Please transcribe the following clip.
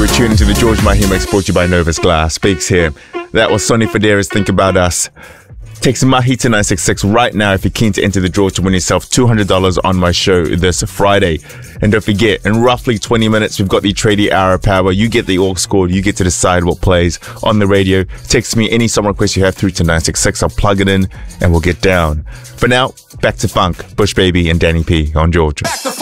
were tuning to the George Mahi Mix brought to you by Novus Glass. Speaks here. That was Sonny Fodera's Think About Us. Text Mahi to 966 right now if you're keen to enter the draw to win yourself $200 on my show this Friday. And don't forget, in roughly 20 minutes, we've got the Tradie Hour Power. You get the aux score. You get to decide what plays on the radio. Text me any song request you have through to 966. I'll plug it in and we'll get down. For now, back to funk, Bush Baby and Danny P on George.